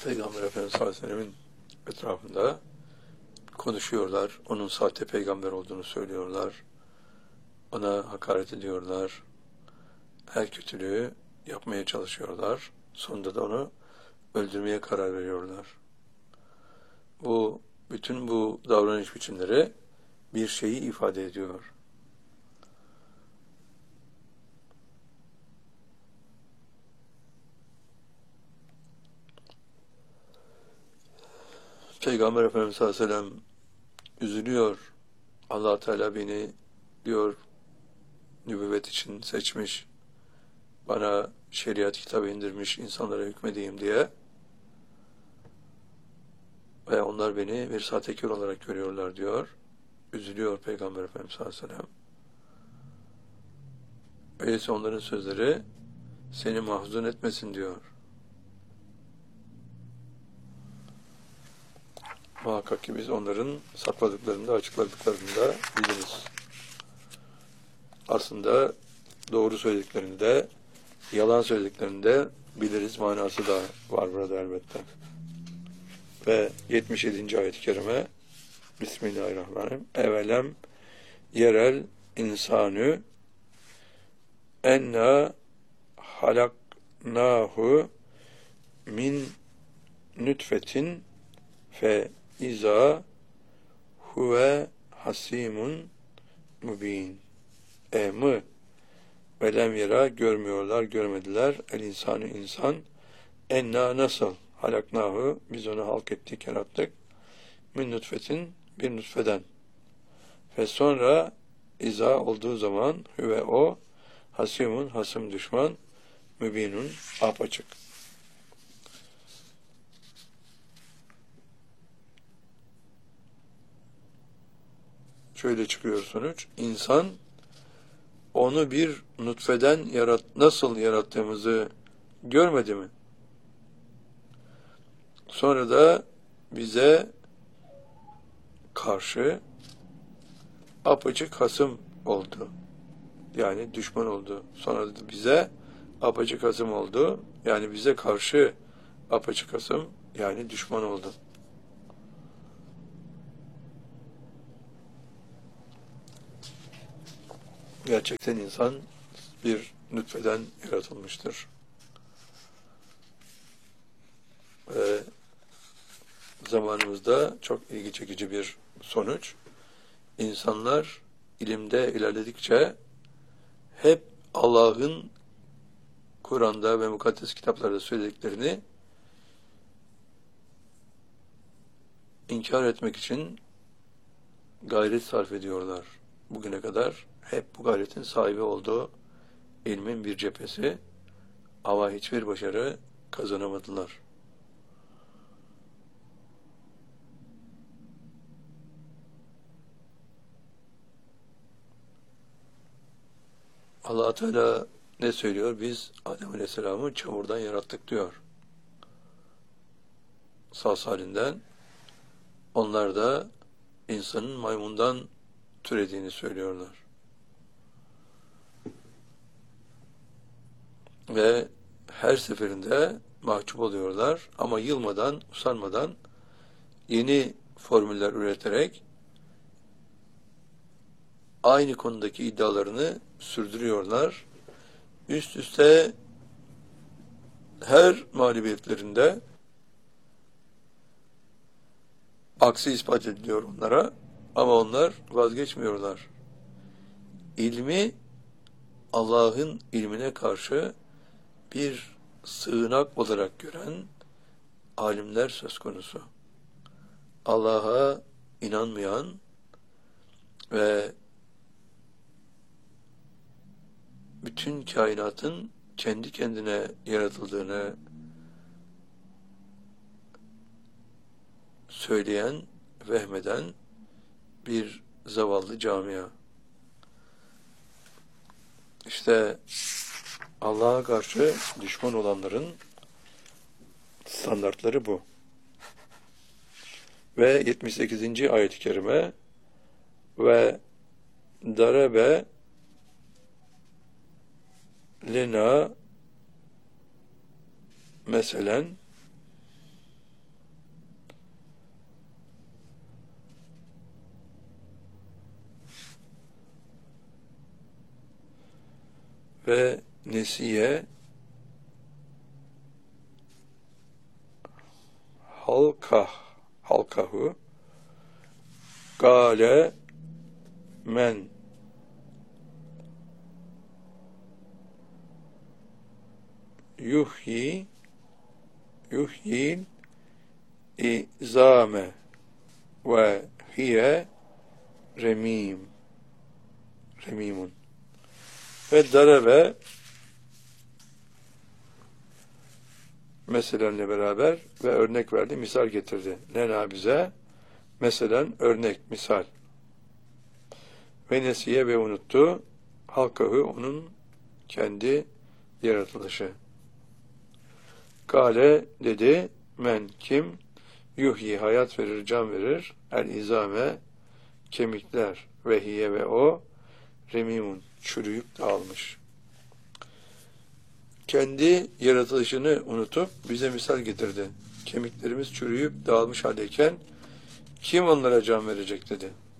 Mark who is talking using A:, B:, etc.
A: Peygamber Efendimiz sallallahu aleyhi ve sellemin etrafında konuşuyorlar. Onun sahte peygamber olduğunu söylüyorlar. Ona hakaret ediyorlar. Her kötülüğü yapmaya çalışıyorlar. Sonunda da onu öldürmeye karar veriyorlar. Bütün bu davranış biçimleri bir şeyi ifade ediyor. Peygamber Efendimiz sallallahu aleyhi ve sellem üzülüyor. Allah Teala beni diyor nübüvvet için seçmiş. Bana şeriat kitabı indirmiş, insanlara hükmedeyim diye. Ve onlar beni bir sahtekar olarak görüyorlar diyor. Üzülüyor Peygamber Efendimiz sallallahu aleyhi ve sellem. Öyleyse onların sözleri seni mahzun etmesin diyor. Muhakkak ki biz onların sakladıklarını da açıkladıklarını da biliriz. Aslında doğru söylediklerini de yalan söylediklerini de biliriz manası da var burada elbette. Ve 77. ayet-i kerime Bismillahirrahmanirrahim. Evelem yerel insanü enna halaknahu min nütfetin fe iza huve hasimun mubin. Mı velem yera görmüyorlar, görmediler. El insanı insan enna nasıl halaknahu biz onu halk ettik, yarattık. Min nutfetin bir nutfeden. Ve sonra iza olduğu zaman huve o hasimun hasım düşman mübinun apaçık. Şöyle çıkıyor sonuç. İnsan onu bir nutfeden nasıl yarattığımızı görmedi mi? Sonra da bize karşı apaçık hasım oldu. Yani düşman oldu. Sonra da bize apaçık hasım oldu. Yani bize karşı apaçık hasım yani düşman oldu. Gerçekten insan bir nutfeden yaratılmıştır. Ve zamanımızda çok ilgi çekici bir sonuç. İnsanlar ilimde ilerledikçe hep Allah'ın Kur'an'da ve mukaddes kitaplarda söylediklerini inkar etmek için gayret sarf ediyorlar. Bugüne kadar hep bu gayretin sahibi olduğu ilmin bir cephesi ama hiçbir başarı kazanamadılar. Allah Teala ne söylüyor? Biz Adem Aleyhisselam'ı çamurdan yarattık diyor. Saz halinden. Onlar da insanın maymundan türediğini söylüyorlar. Ve her seferinde mahcup oluyorlar ama yılmadan, usanmadan yeni formüller üreterek aynı konudaki iddialarını sürdürüyorlar. Üst üste her mağlubiyetlerinde aksi ispat ediliyor onlara ama onlar vazgeçmiyorlar. İlmi Allah'ın ilmine karşı bir sığınak olarak gören alimler söz konusu. Allah'a inanmayan ve bütün kainatın kendi kendine yaratıldığını söyleyen, vehmeden bir zavallı camia. İşte Allah'a karşı düşman olanların standartları bu. Ve 78. ayet-i kerime ve darebe lena meselen ve nesiye halkahu gale men yuhyil izame ve hiye remimun ve darebe meselenle beraber ve örnek verdi, misal getirdi. Lena bize meselen örnek, misal. Ve nesiye ve unuttu halkahı onun kendi yaratılışı. Kale dedi men kim yuhyi hayat verir, can verir, el izame kemikler ve hiye ve o remimun çürüyüp dağılmış. Kendi yaratılışını unutup bize misal getirdi. Kemiklerimiz çürüyüp dağılmış haldeyken kim onlara can verecek dedi.